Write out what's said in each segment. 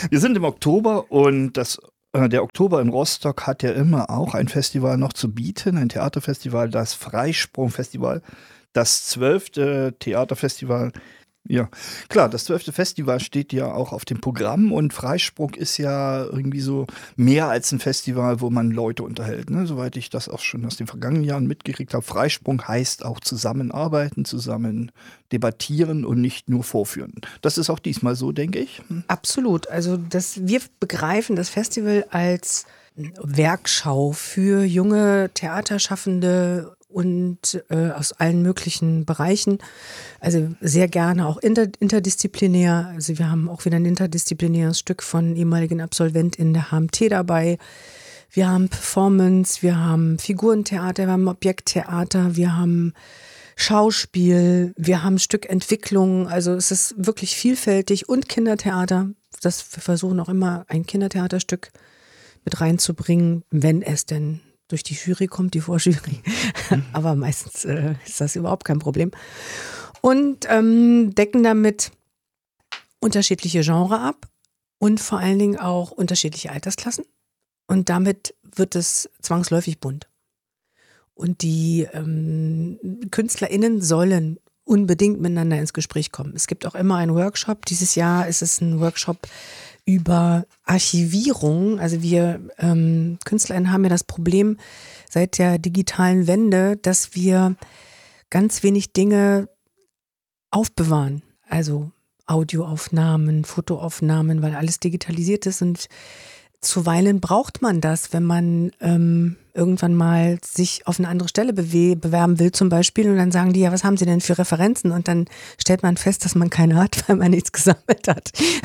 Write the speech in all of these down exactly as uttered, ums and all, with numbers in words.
Wir sind im Oktober und das, äh, der Oktober in Rostock hat ja immer auch ein Festival noch zu bieten, ein Theaterfestival, das Freisprung-Festival, das zwölfte Theaterfestival. Ja, klar, das zwölfte Festival steht ja auch auf dem Programm und Freisprung ist ja irgendwie so mehr als ein Festival, wo man Leute unterhält, ne? Soweit ich das auch schon aus den vergangenen Jahren mitgekriegt habe. Freisprung heißt auch zusammenarbeiten, zusammen debattieren und nicht nur vorführen. Das ist auch diesmal so, denke ich. Hm. Absolut. Also das, wir begreifen das Festival als Werkschau für junge Theaterschaffende und äh, aus allen möglichen Bereichen. Also sehr gerne auch inter, interdisziplinär. Also wir haben auch wieder ein interdisziplinäres Stück von ehemaligen AbsolventInnen der H M T dabei. Wir haben Performance, wir haben Figurentheater, wir haben Objekttheater, wir haben Schauspiel, wir haben Stückentwicklung. Also es ist wirklich vielfältig und Kindertheater. Das, wir versuchen auch immer ein Kindertheaterstück mit reinzubringen, wenn es denn durch die Jury kommt, die Vorjury. Aber meistens äh, ist das überhaupt kein Problem. Und ähm, decken damit unterschiedliche Genres ab und vor allen Dingen auch unterschiedliche Altersklassen. Und damit wird es zwangsläufig bunt. Und die ähm, KünstlerInnen sollen unbedingt miteinander ins Gespräch kommen. Es gibt auch immer einen Workshop. Dieses Jahr ist es ein Workshop über Archivierung. Also wir ähm, KünstlerInnen haben ja das Problem seit der digitalen Wende, dass wir ganz wenig Dinge aufbewahren. Also Audioaufnahmen, Fotoaufnahmen, weil alles digitalisiert ist und zuweilen braucht man das, wenn man ähm, irgendwann mal sich auf eine andere Stelle bewe- bewerben will zum Beispiel und dann sagen die, ja, was haben Sie denn für Referenzen? Und dann stellt man fest, dass man keine hat, weil man nichts gesammelt hat.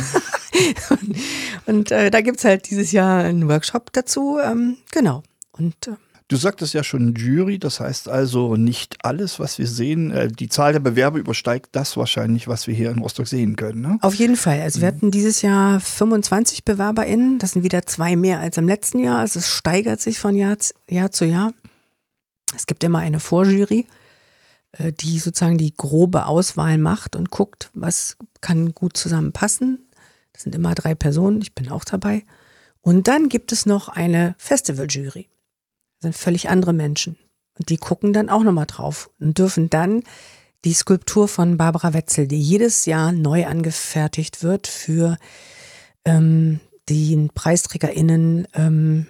und und äh, da gibt's halt dieses Jahr einen Workshop dazu, ähm, genau. Und äh, Du sagtest ja schon Jury, das heißt also nicht alles, was wir sehen, äh, die Zahl der Bewerber übersteigt das wahrscheinlich, was wir hier in Rostock sehen können, ne? Auf jeden Fall. Also wir hatten dieses Jahr fünfundzwanzig BewerberInnen. Das sind wieder zwei mehr als im letzten Jahr. Also es steigert sich von Jahr, Jahr zu Jahr. Es gibt immer eine Vorjury, äh, die sozusagen die grobe Auswahl macht und guckt, was kann gut zusammenpassen. Das sind immer drei Personen. Ich bin auch dabei. Und dann gibt es noch eine Festivaljury. Das sind völlig andere Menschen. Und die gucken dann auch nochmal drauf und dürfen dann die Skulptur von Barbara Wetzel, die jedes Jahr neu angefertigt wird für ähm, die PreisträgerInnen ähm,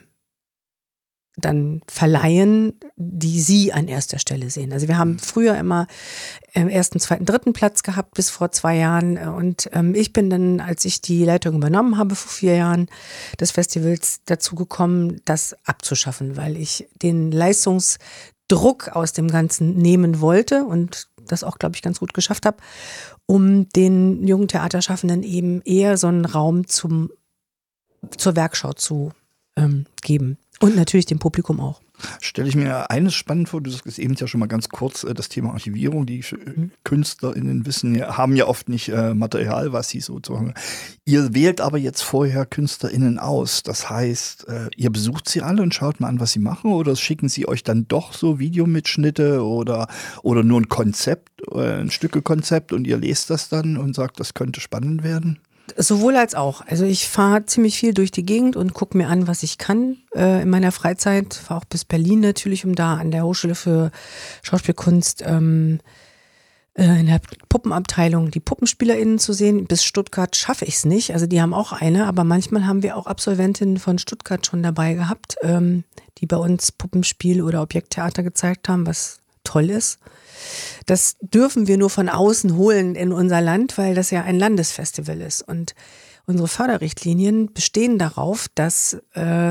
dann verleihen, die sie an erster Stelle sehen. Also wir haben früher immer im ersten, zweiten, dritten Platz gehabt bis vor zwei Jahren und ähm, ich bin dann, als ich die Leitung übernommen habe vor vier Jahren des Festivals, dazu gekommen, das abzuschaffen, weil ich den Leistungsdruck aus dem Ganzen nehmen wollte und das auch, glaube ich, ganz gut geschafft habe, um den jungen Theaterschaffenden eben eher so einen Raum zum, zur Werkschau zu ähm, geben. Und natürlich dem Publikum auch. Stelle ich mir eines spannend vor, du sagst eben ja schon mal ganz kurz äh, das Thema Archivierung. Die mhm. KünstlerInnen wissen ja, haben ja oft nicht äh, Material, was sie sozusagen. Ihr wählt aber jetzt vorher KünstlerInnen aus. Das heißt, äh, ihr besucht sie alle und schaut mal an, was sie machen, oder schicken sie euch dann doch so Videomitschnitte oder, oder nur ein Konzept, äh, ein Stückekonzept und ihr lest das dann und sagt, das könnte spannend werden? Sowohl als auch. Also ich fahre ziemlich viel durch die Gegend und gucke mir an, was ich kann äh, in meiner Freizeit. Fahre auch bis Berlin natürlich, um da an der Hochschule für Schauspielkunst ähm, äh, in der Puppenabteilung die PuppenspielerInnen zu sehen. Bis Stuttgart schaffe ich es nicht. Also die haben auch eine, aber manchmal haben wir auch Absolventinnen von Stuttgart schon dabei gehabt, ähm, die bei uns Puppenspiel oder Objekttheater gezeigt haben, was toll ist. Das dürfen wir nur von außen holen in unser Land, weil das ja ein Landesfestival ist. Und unsere Förderrichtlinien bestehen darauf, dass äh,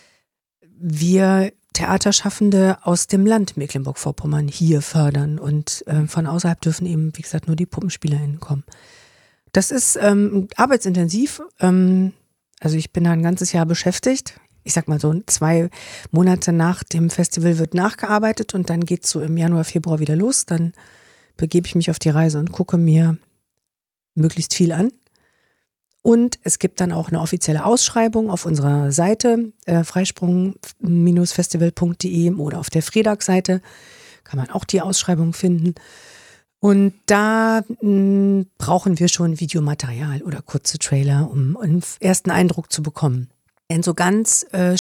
wir Theaterschaffende aus dem Land Mecklenburg-Vorpommern hier fördern. Und äh, von außerhalb dürfen eben, wie gesagt, nur die PuppenspielerInnen kommen. Das ist ähm, arbeitsintensiv. Ähm, also ich bin da ein ganzes Jahr beschäftigt. Ich sag mal so, zwei Monate nach dem Festival wird nachgearbeitet und dann geht's so im Januar, Februar wieder los. Dann begebe ich mich auf die Reise und gucke mir möglichst viel an. Und es gibt dann auch eine offizielle Ausschreibung auf unserer Seite, äh, freisprung Festival punkt de oder auf der Fredag-Seite kann man auch die Ausschreibung finden. Und da mh, brauchen wir schon Videomaterial oder kurze Trailer, um einen ersten Eindruck zu bekommen. Denn so ganz äh,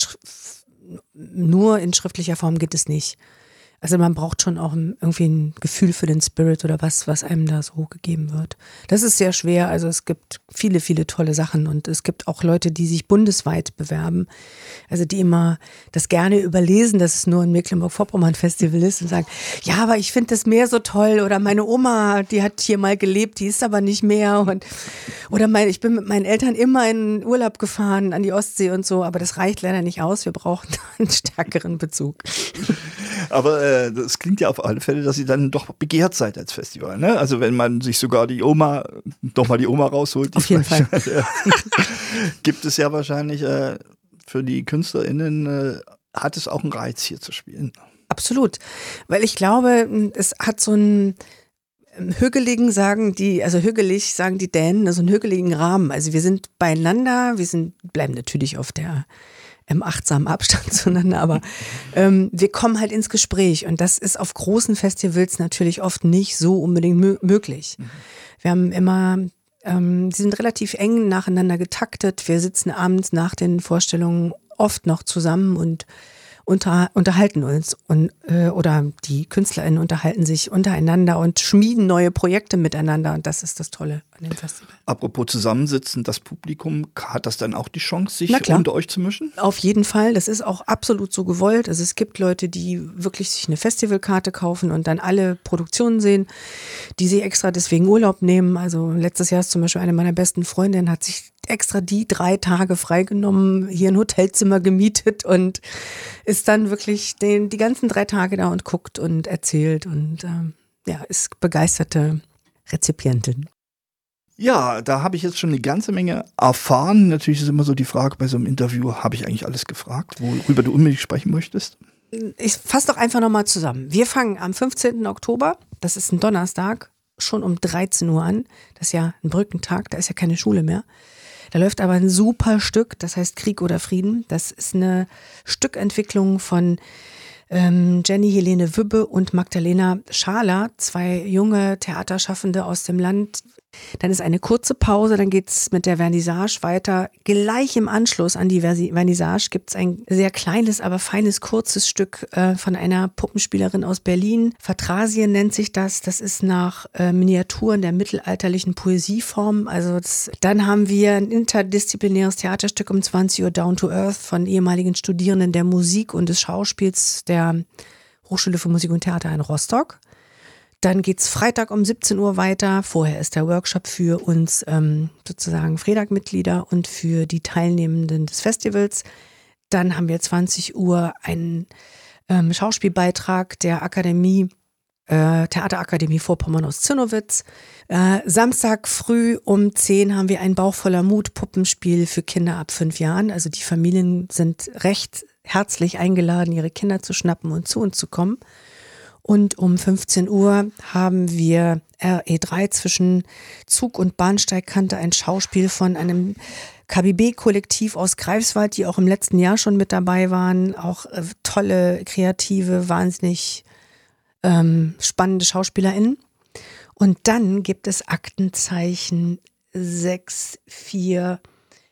nur in schriftlicher Form geht es nicht. Also man braucht schon auch irgendwie ein Gefühl für den Spirit oder was, was einem da so gegeben wird. Das ist sehr schwer. Also es gibt viele, viele tolle Sachen und es gibt auch Leute, die sich bundesweit bewerben. Also die immer das gerne überlesen, dass es nur ein Mecklenburg-Vorpommern-Festival ist und sagen, ja, aber ich finde das Meer so toll oder meine Oma, die hat hier mal gelebt, die ist aber nicht mehr und oder mein, ich bin mit meinen Eltern immer in Urlaub gefahren an die Ostsee und so, aber das reicht leider nicht aus. Wir brauchen einen stärkeren Bezug. Aber äh, das klingt ja auf alle Fälle, dass ihr dann doch begehrt seid als Festival, ne? Also wenn man sich sogar die Oma, doch mal die Oma rausholt, die auf jeden Fall. äh, gibt es ja wahrscheinlich äh, für die KünstlerInnen, äh, hat es auch einen Reiz, hier zu spielen. Absolut, weil ich glaube, es hat so einen hügeligen, sagen die, also hügelig sagen die Dänen, also einen hügeligen Rahmen. Also wir sind beieinander, wir sind, bleiben natürlich auf der im achtsamen Abstand zueinander, aber ähm, wir kommen halt ins Gespräch und das ist auf großen Festivals natürlich oft nicht so unbedingt mö- möglich. Mhm. Wir haben immer, ähm, sie sind relativ eng nacheinander getaktet, wir sitzen abends nach den Vorstellungen oft noch zusammen und unter, unterhalten uns und, äh, oder die KünstlerInnen unterhalten sich untereinander und schmieden neue Projekte miteinander und das ist das Tolle an dem Festival. Apropos zusammensitzen, das Publikum, hat das dann auch die Chance, sich unter euch zu mischen? Auf jeden Fall, das ist auch absolut so gewollt. Also es gibt Leute, die wirklich sich eine Festivalkarte kaufen und dann alle Produktionen sehen, die sich extra deswegen Urlaub nehmen. Also letztes Jahr ist zum Beispiel eine meiner besten Freundinnen, hat sich extra die drei Tage freigenommen, hier ein Hotelzimmer gemietet und ist dann wirklich den, die ganzen drei Tage da und guckt und erzählt und ähm, ja, ist begeisterte Rezipientin. Ja, da habe ich jetzt schon eine ganze Menge erfahren. Natürlich ist immer so die Frage bei so einem Interview, habe ich eigentlich alles gefragt, worüber du unbedingt sprechen möchtest? Ich fasse doch einfach nochmal zusammen. Wir fangen am fünfzehnten Oktober, das ist ein Donnerstag, schon um dreizehn Uhr an. Das ist ja ein Brückentag, da ist ja keine Schule mehr. Da läuft aber ein super Stück, das heißt Krieg oder Frieden. Das ist eine Stückentwicklung von ähm, Jenny Helene Wübbe und Magdalena Schaler, zwei junge Theaterschaffende aus dem Land. Dann ist eine kurze Pause, dann geht's mit der Vernissage weiter. Gleich im Anschluss an die Vernissage gibt's ein sehr kleines, aber feines, kurzes Stück äh, von einer Puppenspielerin aus Berlin. Vertrasien nennt sich das. Das ist nach äh, Miniaturen der mittelalterlichen Poesieform. Also das, dann haben wir ein interdisziplinäres Theaterstück um zwanzig Uhr, Down to Earth, von ehemaligen Studierenden der Musik und des Schauspiels der Hochschule für Musik und Theater in Rostock. Dann geht's Freitag um siebzehn Uhr weiter. Vorher ist der Workshop für uns ähm, sozusagen Fredag-Mitglieder und für die Teilnehmenden des Festivals. Dann haben wir zwanzig Uhr einen ähm, Schauspielbeitrag der Akademie, äh, Theaterakademie Vorpommern aus Zinnowitz. Äh, Samstag früh um zehn haben wir ein Bauch voller Mut Puppenspiel für Kinder ab fünf Jahren. Also die Familien sind recht herzlich eingeladen, ihre Kinder zu schnappen und zu uns zu kommen. Und um fünfzehn Uhr haben wir R E drei zwischen Zug- und Bahnsteigkante, ein Schauspiel von einem K B B-Kollektiv aus Greifswald, die auch im letzten Jahr schon mit dabei waren. Auch äh, tolle, kreative, wahnsinnig ähm, spannende SchauspielerInnen. Und dann gibt es Aktenzeichen sechs vier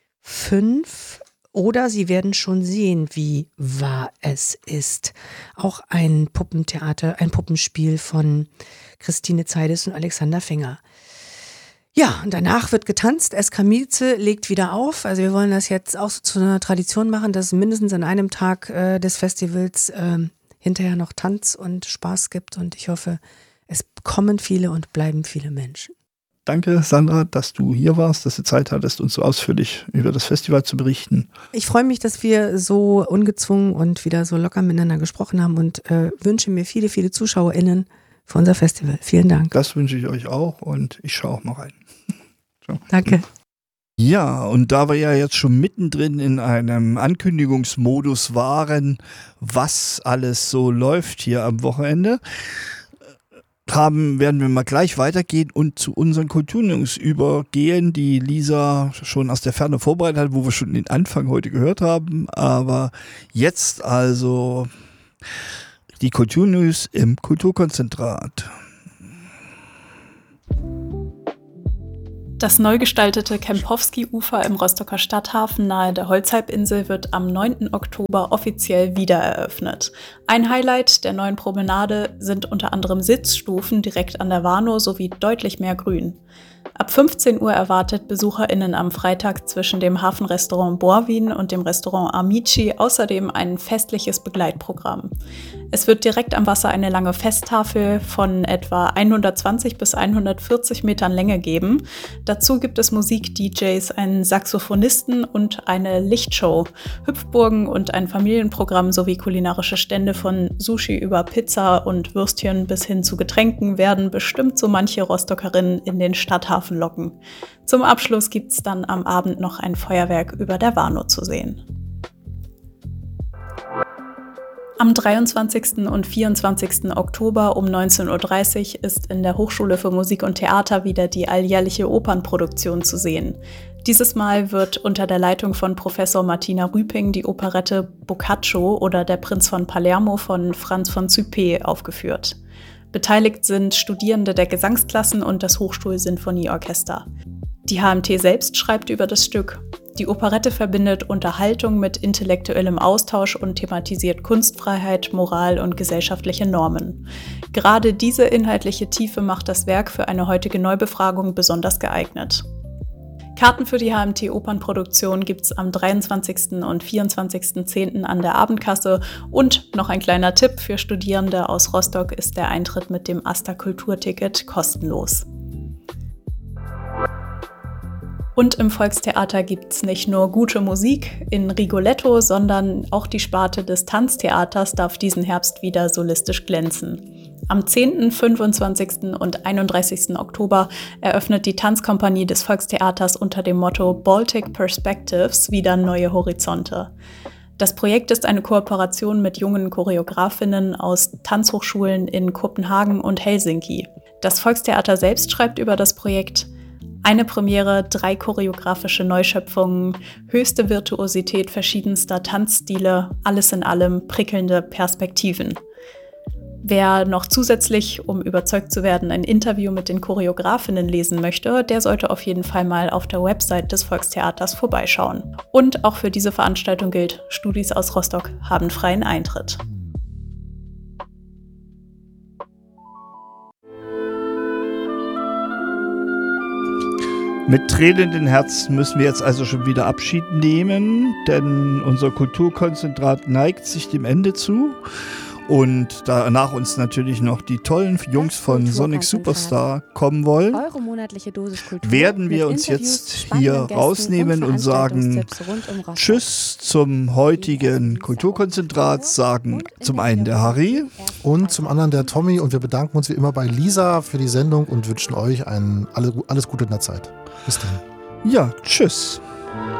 fünf. Oder Sie werden schon sehen, wie wahr es ist. Auch ein Puppentheater, ein Puppenspiel von Christine Zeides und Alexander Fenger. Ja, und danach wird getanzt. Eskamilze legt wieder auf. Also wir wollen das jetzt auch so zu einer Tradition machen, dass es mindestens an einem Tag äh, des Festivals äh, hinterher noch Tanz und Spaß gibt. Und ich hoffe, es kommen viele und bleiben viele Menschen. Danke, Sandra, dass du hier warst, dass du Zeit hattest, uns so ausführlich über das Festival zu berichten. Ich freue mich, dass wir so ungezwungen und wieder so locker miteinander gesprochen haben und äh, wünsche mir viele, viele ZuschauerInnen für unser Festival. Vielen Dank. Das wünsche ich euch auch und ich schaue auch mal rein. So. Danke. Ja, und da wir ja jetzt schon mittendrin in einem Ankündigungsmodus waren, was alles so läuft hier am Wochenende, haben, werden wir mal gleich weitergehen und zu unseren Kulturnews übergehen, die Lisa schon aus der Ferne vorbereitet hat, wo wir schon den Anfang heute gehört haben. Aber jetzt also die Kulturnews im Kulturkonzentrat. Das neu gestaltete Kempowski-Ufer im Rostocker Stadthafen nahe der Holzhalbinsel wird am neunten Oktober offiziell wiedereröffnet. Ein Highlight der neuen Promenade sind unter anderem Sitzstufen direkt an der Warnow sowie deutlich mehr Grün. Ab fünfzehn Uhr erwartet BesucherInnen am Freitag zwischen dem Hafenrestaurant Borwin und dem Restaurant Amici außerdem ein festliches Begleitprogramm. Es wird direkt am Wasser eine lange Festtafel von etwa hundertzwanzig bis hundertvierzig Metern Länge geben. Dazu gibt es Musik-D Js, einen Saxophonisten und eine Lichtshow, Hüpfburgen und ein Familienprogramm sowie kulinarische Stände von Sushi über Pizza und Würstchen bis hin zu Getränken werden bestimmt so manche Rostockerinnen in den Stadthafen locken. Zum Abschluss gibt's dann am Abend noch ein Feuerwerk über der Warnow zu sehen. Am dreiundzwanzigsten und vierundzwanzigsten Oktober um neunzehn Uhr dreißig ist in der Hochschule für Musik und Theater wieder die alljährliche Opernproduktion zu sehen. Dieses Mal wird unter der Leitung von Professor Martina Rüping die Operette Boccaccio oder Der Prinz von Palermo von Franz von Suppé aufgeführt. Beteiligt sind Studierende der Gesangsklassen und das Hochschulsinfonieorchester. Die H M T selbst schreibt über das Stück. Die Operette verbindet Unterhaltung mit intellektuellem Austausch und thematisiert Kunstfreiheit, Moral und gesellschaftliche Normen. Gerade diese inhaltliche Tiefe macht das Werk für eine heutige Neubefragung besonders geeignet. Karten für die H M T-Opernproduktion gibt's am dreiundzwanzigsten und vierundzwanzigsten zehnten an der Abendkasse. Und noch ein kleiner Tipp für Studierende aus Rostock ist der Eintritt mit dem Asta Kulturticket kostenlos. Und im Volkstheater gibt's nicht nur gute Musik in Rigoletto, sondern auch die Sparte des Tanztheaters darf diesen Herbst wieder solistisch glänzen. Am zehnten, fünfundzwanzigsten und einunddreißigsten Oktober eröffnet die Tanzkompanie des Volkstheaters unter dem Motto Baltic Perspectives wieder neue Horizonte. Das Projekt ist eine Kooperation mit jungen Choreografinnen aus Tanzhochschulen in Kopenhagen und Helsinki. Das Volkstheater selbst schreibt über das Projekt: Eine Premiere, drei choreografische Neuschöpfungen, höchste Virtuosität verschiedenster Tanzstile, alles in allem prickelnde Perspektiven. Wer noch zusätzlich, um überzeugt zu werden, ein Interview mit den Choreografinnen lesen möchte, der sollte auf jeden Fall mal auf der Website des Volkstheaters vorbeischauen. Und auch für diese Veranstaltung gilt, Studis aus Rostock haben freien Eintritt. Mit tränenden Herzen müssen wir jetzt also schon wieder Abschied nehmen, denn unser Kulturkonzentrat neigt sich dem Ende zu. Und da nach uns natürlich noch die tollen Jungs von Sonic Superstar kommen wollen, Eure monatliche Dosis Kultur werden wir mit uns Interviews, jetzt hier spannenden rausnehmen Gästen und sagen Veranstaltungstipps rund um Rostock. Tschüss zum heutigen Kulturkonzentrat, sagen zum einen der Harry und zum anderen der Tommy, und wir bedanken uns wie immer bei Lisa für die Sendung und wünschen euch ein, alles Gute in der Zeit. Bis dann. Ja, tschüss.